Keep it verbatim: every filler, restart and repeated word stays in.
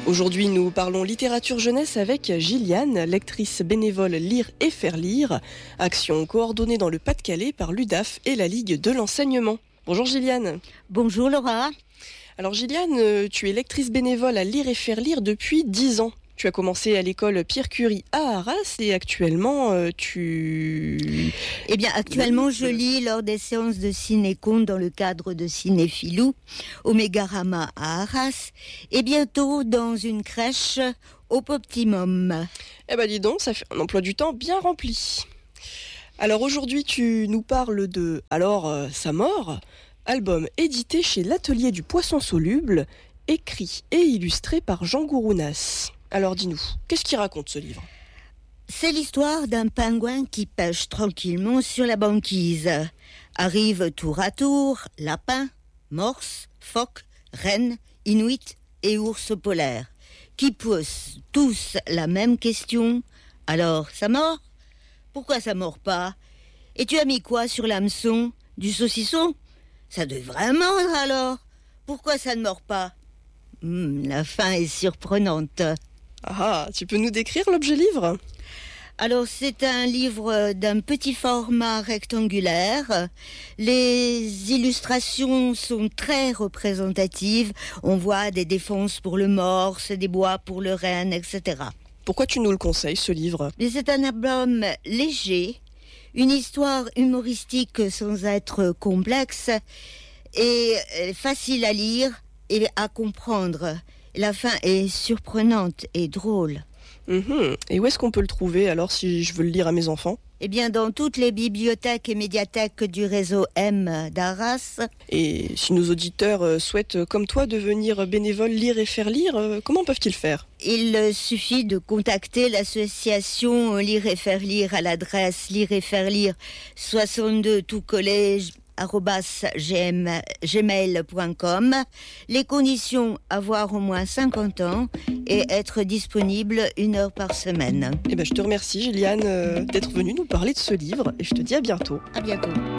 Aujourd'hui, nous parlons littérature jeunesse avec Gilliane, lectrice bénévole Lire et Faire Lire, action coordonnée dans le Pas-de-Calais par l'U D A F et la Ligue de l'enseignement. Bonjour Gilliane. Bonjour Laura. Alors Gilliane, tu es lectrice bénévole à Lire et Faire Lire depuis dix ans. Tu as commencé à l'école Pierre Curie à Arras et actuellement euh, tu... Eh bien actuellement je lis lors des séances de ciné-conte dans le cadre de Cinéphilou au Mégarama à Arras et bientôt dans une crèche au Poptimum. Eh ben dis donc, ça fait un emploi du temps bien rempli. Alors aujourd'hui tu nous parles de Alors euh, sa mort, album édité chez l'Atelier du Poisson Soluble, écrit et illustré par Jean Gourounas. Alors dis-nous, qu'est-ce qu'il raconte ce livre ? C'est l'histoire d'un pingouin qui pêche tranquillement sur la banquise. Arrivent tour à tour lapins, morses, phoques, rennes, inuits et ours polaires, qui posent tous la même question. Alors, ça mord ? Pourquoi ça mord pas ? Et tu as mis quoi sur l'hameçon ? Du saucisson ? Ça devrait mordre alors. Pourquoi ça ne mord pas ? Hum, La fin est surprenante. Ah, tu peux nous décrire l'objet livre ? Alors, c'est un livre d'un petit format rectangulaire. Les illustrations sont très représentatives. On voit des défenses pour le morse, des bois pour le renne, et cetera. Pourquoi tu nous le conseilles, ce livre ? Mais c'est un album léger, une histoire humoristique sans être complexe et facile à lire et à comprendre. La fin est surprenante et drôle. Mmh. Et où est-ce qu'on peut le trouver alors si je veux le lire à mes enfants ? Eh bien, dans toutes les bibliothèques et médiathèques du réseau M d'Arras. Et si nos auditeurs souhaitent, comme toi, devenir bénévoles Lire et Faire Lire, comment peuvent-ils faire ? Il suffit de contacter l'association Lire et Faire Lire à l'adresse lire et faire lire soixante-deux tout collège arobase gmail point com. Les conditions, avoir au moins cinquante ans et être disponible une heure par semaine. Eh ben, je te remercie Gilliane euh, d'être venue nous parler de ce livre et je te dis à bientôt. À bientôt.